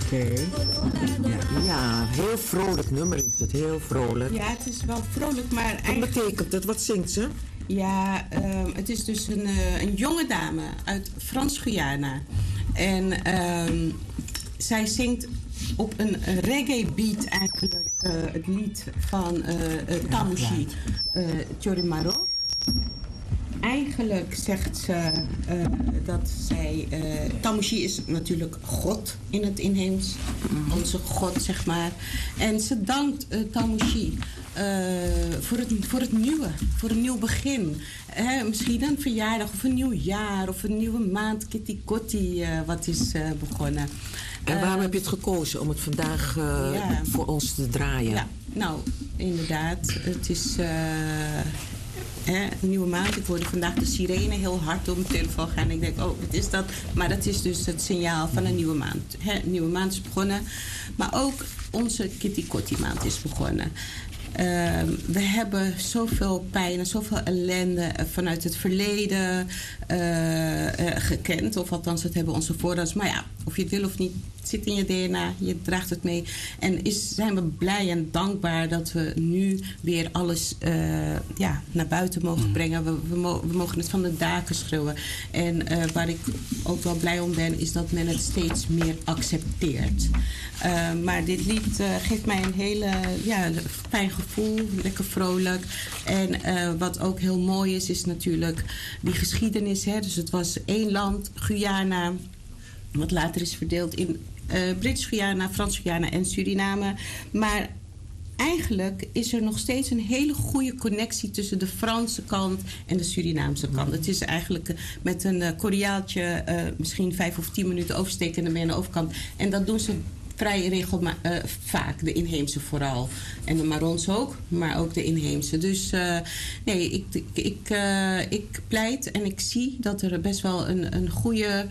Oké. Ja, heel vrolijk nummer is het, heel vrolijk. Ja, het is wel vrolijk, maar Wat betekent het? Wat zingt ze? Ja, het is dus een jonge dame uit Frans-Guyana. En zij zingt op een reggae beat eigenlijk het lied van Tamushi Chorimaro. Eigenlijk zegt ze dat zij... Tamushi is natuurlijk God in het inheems. Onze God, zeg maar. En ze dankt Tamushi voor het nieuwe. Voor een nieuw begin. Misschien een verjaardag of een nieuw jaar of een nieuwe maand. Kitty Kotti wat is begonnen. En waarom heb je het gekozen om het vandaag voor ons te draaien? Ja, nou, inderdaad. Het is... een nieuwe maand. Ik hoorde vandaag de sirene heel hard op mijn telefoon gaan. En ik denk, oh, wat is dat? Maar dat is dus het signaal van een nieuwe maand. Een nieuwe maand is begonnen. Maar ook onze Kitty Kotti maand is begonnen. We hebben zoveel pijn en zoveel ellende vanuit het verleden gekend. Of althans, dat hebben onze voorouders. Maar ja, of je het wil of niet, het zit in je DNA. Je draagt het mee. En zijn we blij en dankbaar dat we nu weer alles naar buiten mogen brengen. We mogen het van de daken schreeuwen. En waar ik ook wel blij om ben, is dat men het steeds meer accepteert. Maar dit lied geeft mij een hele fijn gevoel, lekker vrolijk. En wat ook heel mooi is natuurlijk die geschiedenis. Hè? Dus het was één land, Guyana, wat later is verdeeld in Brits-Guyana, Frans-Guyana en Suriname. Maar eigenlijk is er nog steeds een hele goede connectie tussen de Franse kant en de Surinaamse kant. Het is eigenlijk met een Koreaaltje misschien 5 of 10 minuten oversteken en dan ben je aan de overkant. En dat doen ze vrij regelmatig, vaak, de inheemse vooral. En de Marons ook, maar ook de inheemse. Dus ik pleit en ik zie dat er best wel een goede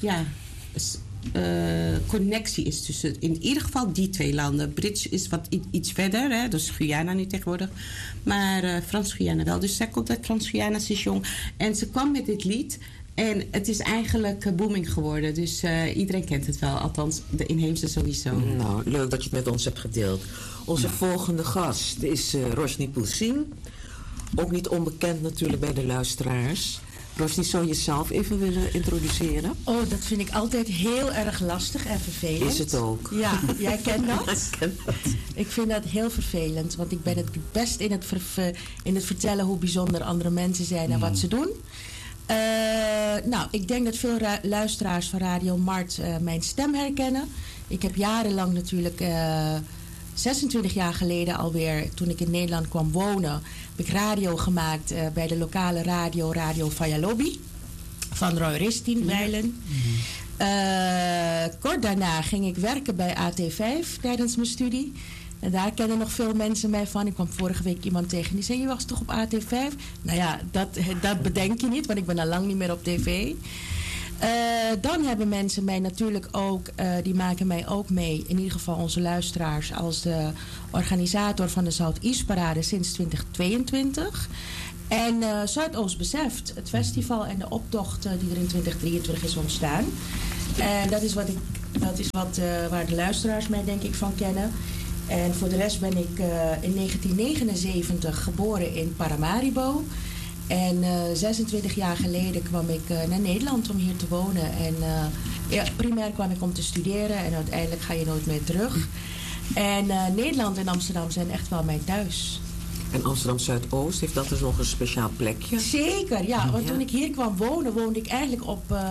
connectie is tussen in ieder geval die twee landen. Brits is wat iets verder, hè, dus Guyana nu tegenwoordig. Maar Frans-Guyana wel. Dus zij komt uit Frans-Guyana, ze is jong. En ze kwam met dit lied. En het is eigenlijk booming geworden. Dus iedereen kent het wel. Althans, de inheemse sowieso. Nou, leuk dat je het met ons hebt gedeeld. Onze volgende gast is Roshni Poulsing. Ook niet onbekend natuurlijk bij de luisteraars. Roshni, zou je jezelf even willen introduceren? Oh, dat vind ik altijd heel erg lastig en vervelend. Is het ook? Ja, jij kent dat? Ik ken dat. Ik vind dat heel vervelend. Want ik ben het best in het vertellen hoe bijzonder andere mensen zijn en wat ze doen. Ik denk dat veel luisteraars van Radio Mart mijn stem herkennen. Ik heb jarenlang natuurlijk, 26 jaar geleden alweer, toen ik in Nederland kwam wonen, heb ik radio gemaakt bij de lokale radio, Radio Fayalobi van Roy Ristin, Weilen. Kort daarna ging ik werken bij AT5 tijdens mijn studie. En daar kennen nog veel mensen mij van. Ik kwam vorige week iemand tegen die zei, je was toch op AT5? Nou ja, dat bedenk je niet, want ik ben al lang niet meer op tv. Dan hebben mensen mij natuurlijk ook, die maken mij ook mee, in ieder geval onze luisteraars, als de organisator van de Southeast Parade sinds 2022. En Zuidoost beseft, het festival en de optocht die er in 2023 is ontstaan. En dat is waar de luisteraars mij denk ik van kennen. En voor de rest ben ik in 1979 geboren in Paramaribo. En 26 jaar geleden kwam ik naar Nederland om hier te wonen. En primair kwam ik om te studeren en uiteindelijk ga je nooit meer terug. En Nederland en Amsterdam zijn echt wel mijn thuis. En Amsterdam Zuidoost, heeft dat dus nog een speciaal plekje? Zeker, ja. Want toen ik hier kwam wonen, woonde ik eigenlijk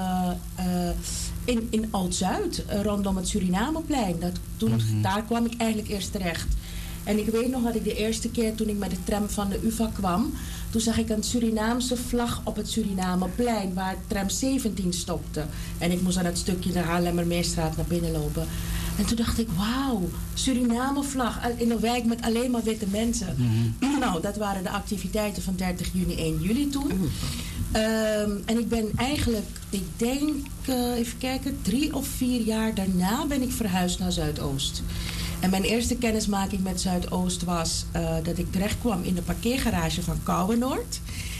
in Oud-Zuid, rondom het Surinameplein. Daar kwam ik eigenlijk eerst terecht. En ik weet nog dat ik de eerste keer toen ik met de tram van de UvA kwam, toen zag ik een Surinaamse vlag op het Surinameplein waar tram 17 stopte. En ik moest aan het stukje de Haarlemmermeerstraat naar binnen lopen. En toen dacht ik, wauw, Suriname-vlag in een wijk met alleen maar witte mensen. Nou, dat waren de activiteiten van 30 juni, 1 juli toen. En ik ben eigenlijk, ik denk, even kijken, 3 of 4 jaar daarna ben ik verhuisd naar Zuidoost. En mijn eerste kennismaking met Zuidoost was dat ik terecht kwam in de parkeergarage van Kouwenoord.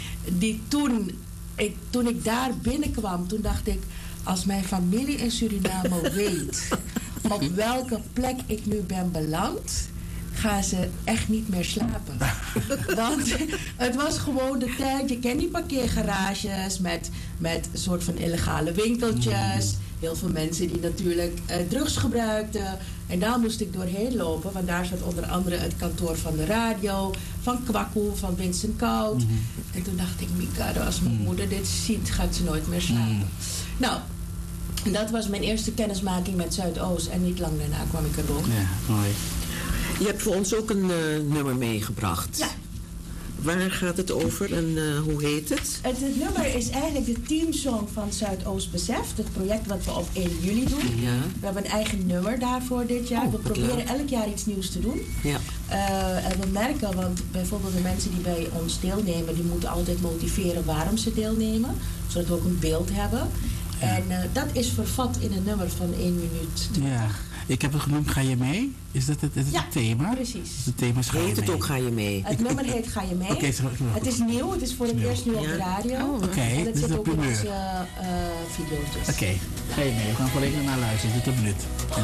Toen ik daar binnenkwam, toen dacht ik, als mijn familie in Suriname weet op welke plek ik nu ben beland, gaan ze echt niet meer slapen. Want het was gewoon de tijd, je kent die parkeergarages met een soort van illegale winkeltjes. Heel veel mensen die natuurlijk drugs gebruikten. En daar moest ik doorheen lopen, want daar zat onder andere het kantoor van de radio, van Kwakkoe, van Vincent Koud. En toen dacht ik, Mikado, als mijn moeder dit ziet, gaat ze nooit meer slapen. Nou, dat was mijn eerste kennismaking met Zuidoost en niet lang daarna kwam ik er rond. Ja, mooi. Je hebt voor ons ook een nummer meegebracht. Ja. Waar gaat het over en hoe heet het? Het nummer is eigenlijk de teamsong van Zuidoost Beseft. Het project wat we op 1 juli doen. Ja. We hebben een eigen nummer daarvoor dit jaar. Oh, we wat proberen leuk. elk jaar iets nieuws te doen. Ja. En we merken, want bijvoorbeeld de mensen die bij ons deelnemen, die moeten altijd motiveren waarom ze deelnemen. Zodat we ook een beeld hebben. En dat is vervat in een nummer van 1 minuut. Ja, ik heb het genoemd Ga je mee? Is dat het thema? Precies. Dus het thema is Ga je Heet het mee? ook Ga je mee? Het nummer heet Ga je mee. Oké, Het is nieuw, het is voor het eerst nu op de radio. Oké, En het dus zit de ook in primeur. onze video's. Oké, Ga je mee? We gaan volledig naar luisteren. Dit is een minuut.